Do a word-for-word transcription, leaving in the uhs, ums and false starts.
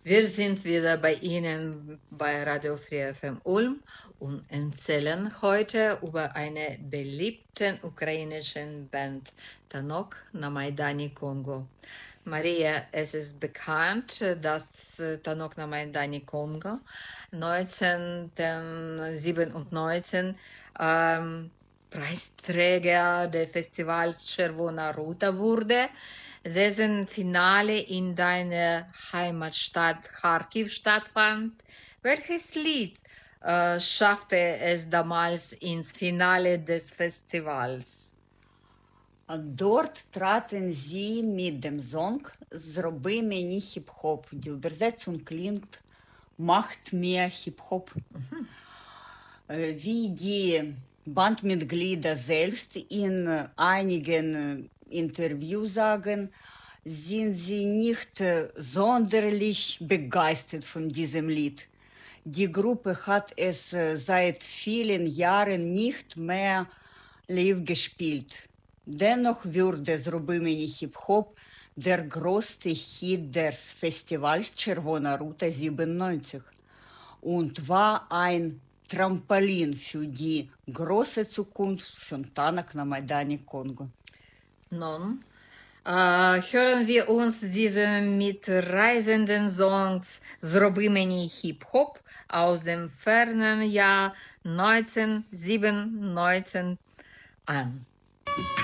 Wir sind wieder bei Ihnen bei Radio Free F M Ulm und erzählen heute über eine beliebte ukrainische Band, Tanok na Maidani Kongo. Maria, es ist bekannt, dass Tanok na Maidani Kongo neunzehnhundertsiebenundneunzig ähm, Preisträger des Festivals Czerwona Ruta wurde, dessen Finale in deiner Heimatstadt Kharkiv stattfand. Welches Lied äh, schaffte es damals ins Finale des Festivals? Dort traten sie mit dem Song "Zrobi meni Hip-Hop". Die Übersetzung klingt "Macht mir Hip-Hop". Mhm. Wie die Bandmitglieder selbst in einigen Interviews sagen, sind sie nicht sonderlich begeistert von diesem Lied. Die Gruppe hat es seit vielen Jahren nicht mehr live gespielt. Dennoch wurde "Zrobi meni Hip-Hop" der größte Hit des Festivals Czerwona Ruta siebenundneunzig und war ein Trampolin für die große Zukunft von Tanok na Maidani Kongo. Nun, äh, hören wir uns diese mitreißenden Songs "Zrobi meni Hip-Hop" aus dem fernen Jahr neunzehnhundertsiebenundneunzig an.